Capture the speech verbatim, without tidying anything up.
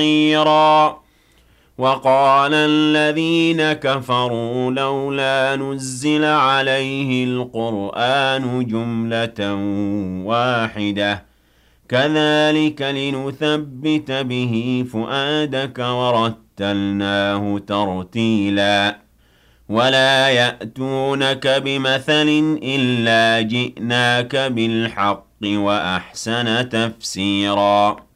سعيرا وقال الذين كفروا لولا نزل عليه القرآن جملة واحدة كذلك لنثبت به فؤادك ورتلناه ترتيلا ولا يأتونك بمثل إلا جئناك بالحق وأحسن تفسيرا